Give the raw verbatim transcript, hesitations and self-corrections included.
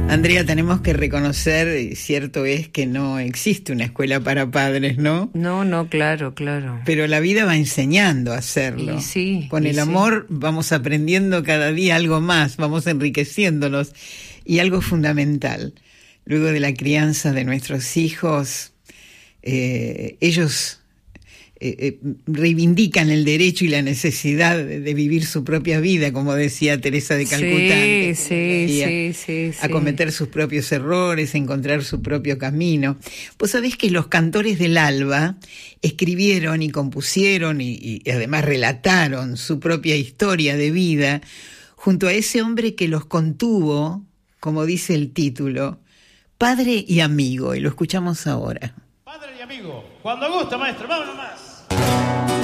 Andrea, tenemos que reconocer, cierto es que no existe una escuela para padres, ¿no? No, no, claro, claro. Pero la vida va enseñando a hacerlo. Y sí. Con y el sí. amor vamos aprendiendo cada día algo más, vamos enriqueciéndonos. Y algo fundamental, luego de la crianza de nuestros hijos, eh, ellos eh, eh, reivindican el derecho y la necesidad de, de vivir su propia vida, como decía Teresa de Calcuta. Sí, sí, sí, sí, sí. A cometer sus propios errores, a encontrar su propio camino. Vos sabés que los cantores del alba escribieron y compusieron y, y además relataron su propia historia de vida junto a ese hombre que los contuvo, como dice el título, padre y amigo, y lo escuchamos ahora. Padre y amigo, cuando gusta, maestro, vámonos más.